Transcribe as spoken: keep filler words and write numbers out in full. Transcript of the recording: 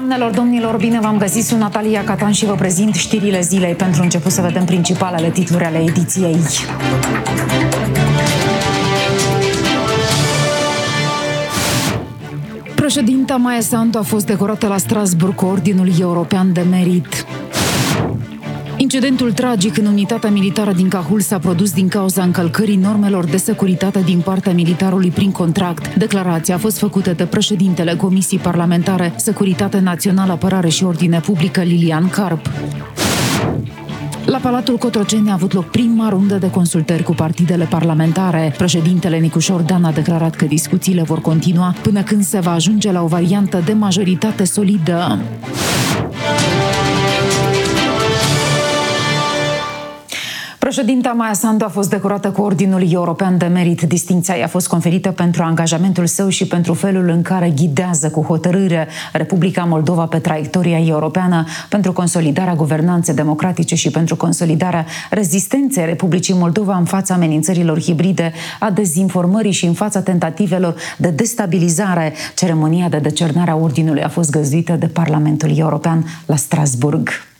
Doamnelor, domnilor, bine v-am găsit, sunt Natalia Catan și vă prezint știrile zilei. Pentru început să vedem principalele titluri ale ediției. Președinta Maia Sandu a fost decorată la Strasbourg cu Ordinul European de Merit. Incidentul tragic în unitatea militară din Cahul s-a produs din cauza încălcării normelor de securitate din partea militarului prin contract. Declarația a fost făcută de președintele Comisiei Parlamentare Securitate Națională, Apărare și Ordine Publică, Lilian Carp. La Palatul Cotroceni a avut loc prima rundă de consultări cu partidele parlamentare. Președintele Nicușor Dan a declarat că discuțiile vor continua până când se va ajunge la o variantă de majoritate solidă. Președinta Maia Sandu a fost decorată cu Ordinul European de Merit. Distincția i-a fost conferită pentru angajamentul său și pentru felul în care ghidează cu hotărâre Republica Moldova pe traiectoria europeană, pentru consolidarea guvernanței democratice și pentru consolidarea rezistenței Republicii Moldova în fața amenințărilor hibride, a dezinformării și în fața tentativelor de destabilizare. Ceremonia de decernare a Ordinului a fost găzduită de Parlamentul European la Strasbourg.